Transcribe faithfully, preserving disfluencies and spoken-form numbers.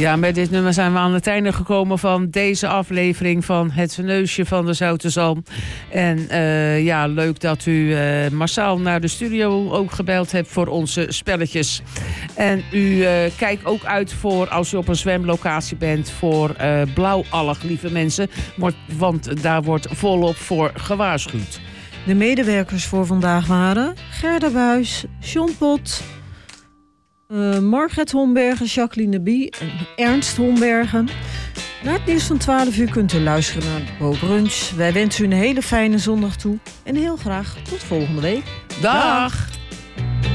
Ja, met dit nummer zijn we aan het einde gekomen van deze aflevering van Het Neusje van de Zoute Zalm. En uh, ja, leuk dat u uh, massaal naar de studio ook gebeld hebt voor onze spelletjes. En u uh, kijkt ook uit voor, als u op een zwemlocatie bent, voor uh, blauwalg, lieve mensen. Want daar wordt volop voor gewaarschuwd. De medewerkers voor vandaag waren Gerda Buijs, John Pot, uh, Margret Hombergen, Jacqueline de Bie en Ernst Hombergen. Na het nieuws van twaalf uur kunt u luisteren naar de Bo Brunch. Wij wensen u een hele fijne zondag toe en heel graag tot volgende week. Dag! Dag.